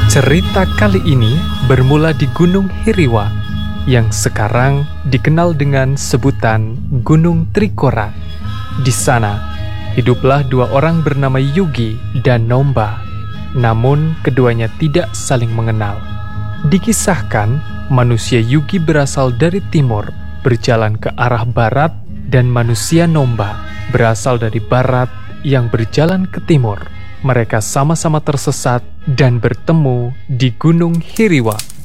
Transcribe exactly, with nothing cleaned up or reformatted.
Cerita kali ini bermula di Gunung Hiriwa, yang sekarang dikenal dengan sebutan Gunung Trikora. Di sana, hiduplah dua orang bernama Yugi dan Nomba, namun keduanya tidak saling mengenal. Dikisahkan, manusia Yugi berasal dari timur, berjalan ke arah barat, dan manusia Nomba berasal dari barat yang berjalan ke timur. Mereka sama-sama tersesat dan bertemu di Gunung Hiriwa.